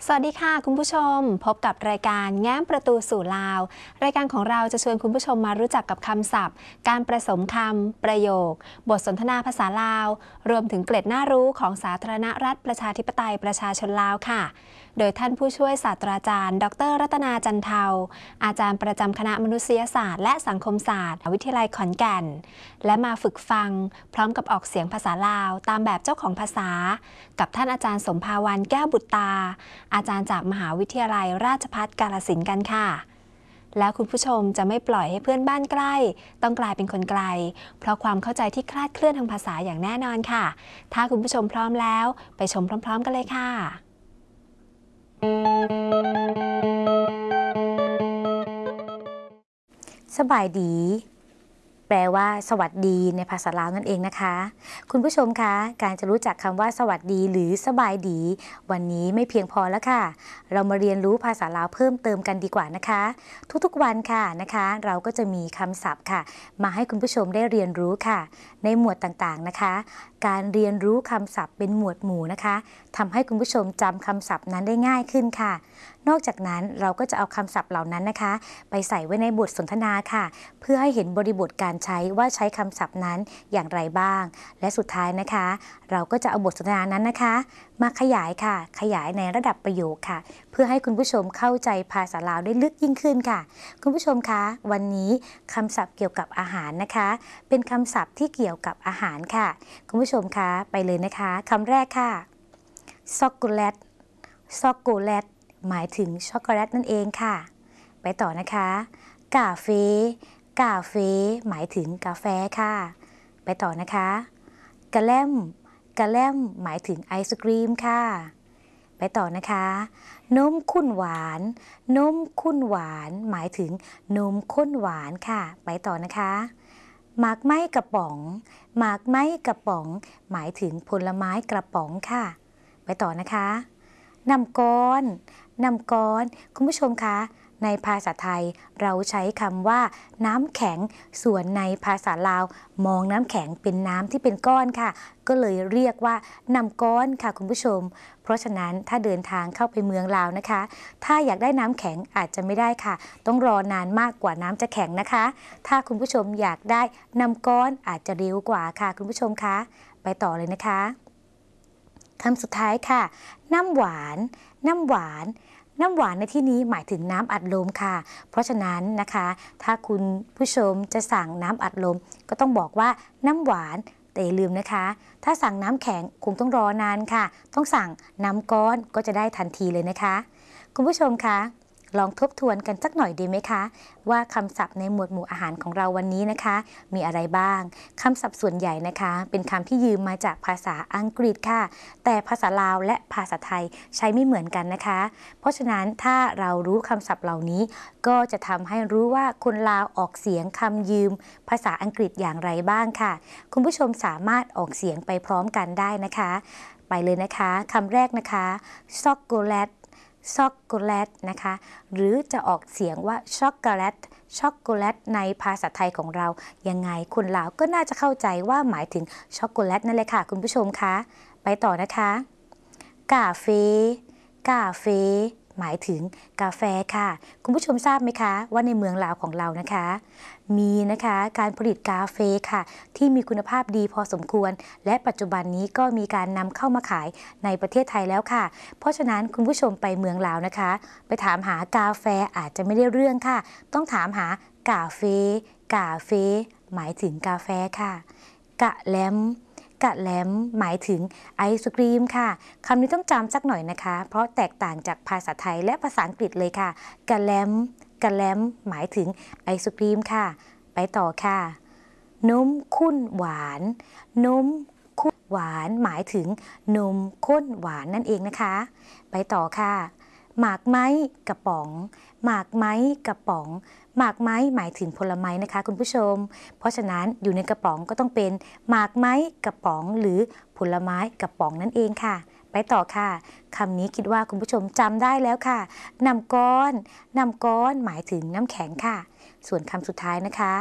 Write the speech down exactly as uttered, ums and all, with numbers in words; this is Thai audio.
สวัสดีค่ะคุณผู้ชมพบกับรายการแง้มประตูสู่ลาวรายการของเราจะชวนคุณผู้ชมมารู้จักกับคำศัพท์การประสมคำประโยคบทสนทนาภาษาลาวรวมถึงเกร็ดน่ารู้ของสาธารณรัฐประชาธิปไตยประชาชนลาวค่ะโดยท่านผู้ช่วยศาสตราจารย์ดรรัตนาจันเทาอาจารย์ประจำคณะมนุษยศาสตร์และสังคมศาสตร์วิทยาลัยขอนแก่นและมาฝึกฟังพร้อมกับออกเสียงภาษาลาวตามแบบเจ้าของภาษากับท่านอาจารย์สมภาวันแก้วบุตรตาอาจารย์จากมหาวิทยาลัยราชภัฏกาฬสินธุ์กันค่ะแล้วคุณผู้ชมจะไม่ปล่อยให้เพื่อนบ้านใกล้ต้องกลายเป็นคนไกลเพราะความเข้าใจที่คลาดเคลื่อนทางภาษาอย่างแน่นอนค่ะถ้าคุณผู้ชมพร้อมแล้วไปชมพร้อมๆกันเลยค่ะสบายดีแปลว่าสวัสดีในภาษาลาวนั่นเองนะคะคุณผู้ชมคะการจะรู้จักคำว่าสวัสดีหรือสบายดีวันนี้ไม่เพียงพอแล้วค่ะเรามาเรียนรู้ภาษาลาวเพิ่มเติมกันดีกว่านะคะทุกๆวันค่ะนะคะเราก็จะมีคำศัพท์ค่ะมาให้คุณผู้ชมได้เรียนรู้ค่ะในหมวดต่างๆนะคะการเรียนรู้คำศัพท์เป็นหมวดหมู่นะคะทำให้คุณผู้ชมจำคำศัพท์นั้นได้ง่ายขึ้นค่ะนอกจากนั้นเราก็จะเอาคำศัพท์เหล่านั้นนะคะไปใส่ไว้ในบทสนทนาค่ะเพื่อให้เห็นบริบทการใช้ว่าใช้คำศัพท์นั้นอย่างไรบ้างและสุดท้ายนะคะเราก็จะเอาบทสนทนานั้นนะคะมาขยายค่ะขยายในระดับประโยคค่ะเพื่อให้คุณผู้ชมเข้าใจภาษาลาวได้ลึกยิ่งขึ้นค่ะคุณผู้ชมคะวันนี้คำศัพท์เกี่ยวกับอาหารนะคะเป็นคำศัพท์ที่เกี่ยวกับอาหารค่ะคุณผู้ชมคะไปเลยนะคะคำแรกค่ะช็อกโกแลตช็อกโกแลตหมายถึงช็อกโกแลตนั่นเองค่ะไปต่อนะคะกาเฟกาเฟหมายถึงกาแฟค่ะไปต่อนะคะกะแลมกะแลมหมายถึงไอศกรีมค่ะไปต่อนะคะนมข้นหวานนมข้นหวานหมายถึงนมข้นหวานค่ะไปต่อนะคะหมากไม้กระป๋องหมากไม้กระป๋องหมายถึงผลไม้กระป๋องค่ะไปต่อนะคะน้ำก้อนน้ำก้อนคุณผู้ชมคะในภาษาไทยเราใช้คำว่าน้ำแข็งส่วนในภาษาลาวมองน้ำแข็งเป็นน้ำที่เป็นก้อนค่ะก็เลยเรียกว่าน้ำก้อนค่ะคุณผู้ชมเพราะฉะนั้นถ้าเดินทางเข้าไปเมืองลาวนะคะถ้าอยากได้น้ำแข็งอาจจะไม่ได้ค่ะต้องรอนานมากกว่าน้ำจะแข็งนะคะถ้าคุณผู้ชมอยากได้น้ำก้อนอาจจะเร็วกว่าค่ะคุณผู้ชมคะไปต่อเลยนะคะคำสุดท้ายค่ะน้ำหวานน้ำหวานน้ำหวานในที่นี้หมายถึงน้ำอัดลมค่ะเพราะฉะนั้นนะคะถ้าคุณผู้ชมจะสั่งน้ำอัดลมก็ต้องบอกว่าน้ำหวานแต่อย่าลืมนะคะถ้าสั่งน้ำแข็งคงต้องรอนานค่ะต้องสั่งน้ำก้อนก็จะได้ทันทีเลยนะคะคุณผู้ชมคะลองทบทวนกันสักหน่อยดีไหมคะว่าคำศัพท์ในหมวดหมู่อาหารของเราวันนี้นะคะมีอะไรบ้างคำศัพท์ส่วนใหญ่นะคะเป็นคำที่ยืมมาจากภาษาอังกฤษค่ะแต่ภาษาลาวและภาษาไทยใช้ไม่เหมือนกันนะคะเพราะฉะนั้นถ้าเรารู้คำศัพท์เหล่านี้ก็จะทำให้รู้ว่าคนลาวออกเสียงคำยืมภาษาอังกฤษอย่างไรบ้างค่ะคุณผู้ชมสามารถออกเสียงไปพร้อมกันได้นะคะไปเลยนะคะคำแรกนะคะช็อกโกแลตช็อกโกแลตนะคะหรือจะออกเสียงว่าช็อกโกแลตช็อกโกแลตในภาษาไทยของเรายังไงคนลาวก็น่าจะเข้าใจว่าหมายถึงช็อกโกแลตนั่นเลยค่ะคุณผู้ชมคะไปต่อนะคะกาเฟกาเฟหมายถึงกาแฟค่ะคุณผู้ชมทราบไหมคะว่าในเมืองลาวของเรานะคะมีนะคะการผลิตกาแฟค่ะที่มีคุณภาพดีพอสมควรและปัจจุบันนี้ก็มีการนำเข้ามาขายในประเทศไทยแล้วค่ะเพราะฉะนั้นคุณผู้ชมไปเมืองลาวนะคะไปถามหากาแฟอาจจะไม่ได้เรื่องค่ะต้องถามหากาเฟกาเฟหมายถึงกาแฟค่ะกะแลมกะแลมหมายถึงไอศกรีมค่ะคำนี้ต้องจำสักหน่อยนะคะเพราะแตกต่างจากภาษาไทยและภาษาอังกฤษเลยค่ะกะแลมกะแลมหมายถึงไอศกรีมค่ะไปต่อค่ะนมข้นหวานนมข้นหวานหมายถึงนมข้นหวานนั่นเองนะคะไปต่อค่ะหมากไม้กระป๋องหมากไม้กระป๋องหมากไม้หมายถึงผลไม้นะคะคุณผู้ชมเพราะฉะนั้นอยู่ในกระป๋องก็ต้องเป็นหมากไม้กระป๋องหรือผลไม้กระป๋องนั่นเองค่ะไปต่อค่ะคำนี้คิดว่าคุณผู้ชมจำได้แล้วค่ะน้ำก้อนน้ำก้อนหมายถึงน้ำแข็งค่ะส่วนคำสุดท้ายนะคะ